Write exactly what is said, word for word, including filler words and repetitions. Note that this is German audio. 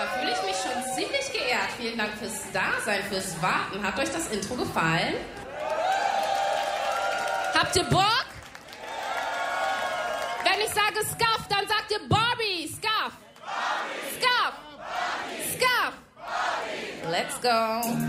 da fühle ich mich schon ziemlich geehrt. Vielen Dank fürs Dasein, fürs Warten. Hat euch das Intro gefallen? Habt ihr Bock? Wenn ich sage Scuff, dann sagt ihr Barbie. Scuff. Scuff. Scuff. Let's go.